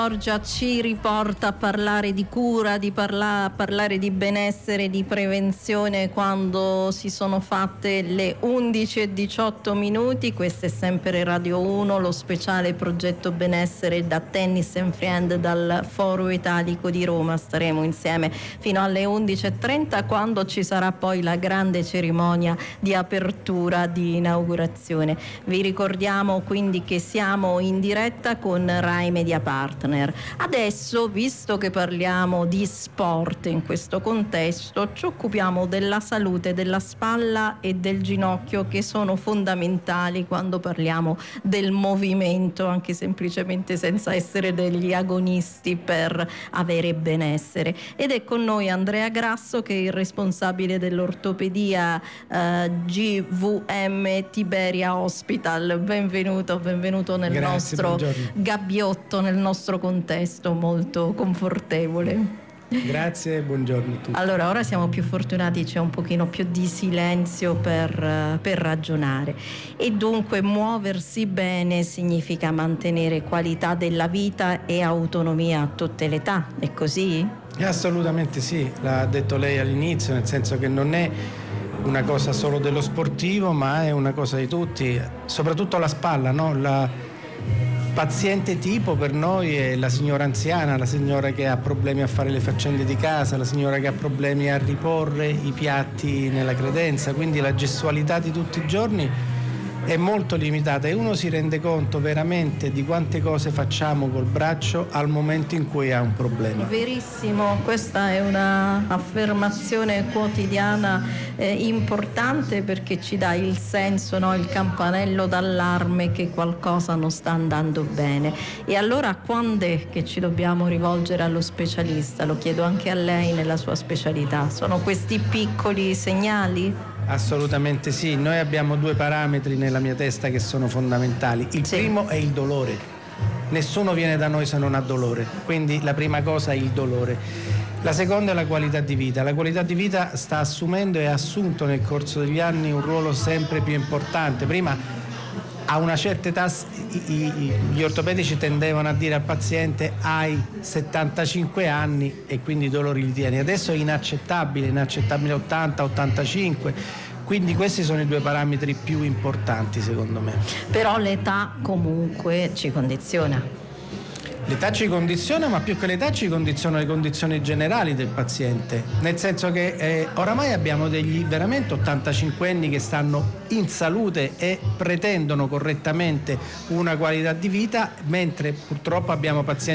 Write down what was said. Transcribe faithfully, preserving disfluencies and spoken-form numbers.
Giorgia ci riporta a parlare di cura, di parla- a parlare di benessere, di prevenzione quando si sono fatte le undici e diciotto minuti. Questo è sempre Radio uno, lo speciale progetto benessere da Tennis and Friend dal Foro Italico di Roma. Staremo insieme fino alle undici e trenta, quando ci sarà poi la grande cerimonia di apertura, di inaugurazione. Vi ricordiamo quindi che siamo in diretta con Rai Media Partner. Adesso, visto che parliamo di sport in questo contesto, ci occupiamo della salute della spalla e del ginocchio, che sono fondamentali quando parliamo del movimento, anche semplicemente senza essere degli agonisti, per avere benessere. Ed è con noi Andrea Grasso, che è il responsabile dell'ortopedia eh, G V M Tiberia Hospital. Benvenuto, benvenuto nel Grazie, nostro buongiorno. gabbiotto, nel nostro contesto molto confortevole. Grazie, buongiorno a tutti. Allora, ora siamo più fortunati, c'è un pochino più di silenzio per, per ragionare, e dunque muoversi bene significa mantenere qualità della vita e autonomia a tutte le età, è così? Assolutamente sì, l'ha detto lei all'inizio, nel senso che non è una cosa solo dello sportivo, ma è una cosa di tutti, soprattutto la spalla, no? La paziente tipo per noi è la signora anziana, la signora che ha problemi a fare le faccende di casa, la signora che ha problemi a riporre i piatti nella credenza, quindi la gestualità di tutti i giorni è molto limitata e uno si rende conto veramente di quante cose facciamo col braccio al momento in cui ha un problema. Verissimo, questa è una affermazione quotidiana eh, importante, perché ci dà il senso, no? Il campanello d'allarme che qualcosa non sta andando bene. E allora quando è che ci dobbiamo rivolgere allo specialista? Lo chiedo anche a lei nella sua specialità. Sono questi piccoli segnali? Assolutamente sì, noi abbiamo due parametri nella mia testa che sono fondamentali. Il Sì. primo è il dolore. Nessuno viene da noi se non ha dolore, quindi la prima cosa è il dolore. La seconda è la qualità di vita. La qualità di vita sta assumendo e ha assunto nel corso degli anni un ruolo sempre più importante. Prima, a una certa età, i, i, gli ortopedici tendevano a dire al paziente: hai settantacinque anni e quindi i dolori li tieni. Adesso è inaccettabile, inaccettabile ottanta, ottantacinque, quindi questi sono i due parametri più importanti secondo me. Però l'età comunque ci condiziona. L'età ci condiziona, ma più che l'età ci condizionano le condizioni generali del paziente, nel senso che eh, oramai abbiamo degli veramente ottantacinquenni che stanno in salute e pretendono correttamente una qualità di vita, mentre purtroppo abbiamo pazienti